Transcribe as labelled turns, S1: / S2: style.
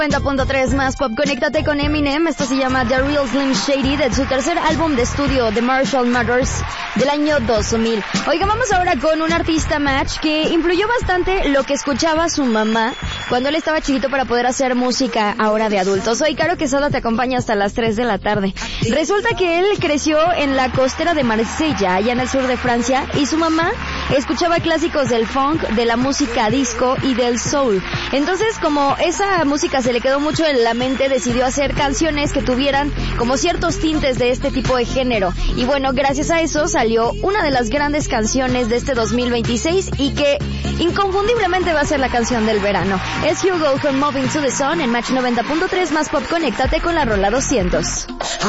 S1: 90.3 más pop, conéctate con Eminem. Esto se llama The Real Slim Shady, de su tercer álbum de estudio, The Marshall Mathers, del año 2000. Oiga, vamos ahora con un artista match que influyó bastante lo que escuchaba su mamá cuando él estaba chiquito para poder hacer música ahora de adulto. Soy Caro Quesada, te acompaña hasta las 3 de la tarde. Resulta que él creció en la costera de Marsella, allá en el sur de Francia, y su mamá escuchaba clásicos del funk, de la música disco y del soul. Entonces, como esa música se le quedó mucho en la mente, decidió hacer canciones que tuvieran como ciertos tintes de este tipo de género. Y bueno, gracias a eso salió una de las grandes canciones de este 2026 y que inconfundiblemente va a ser la canción del verano. Es Hugo con Moving to the Sun en Match 90.3 más pop. Conéctate con la rola 200.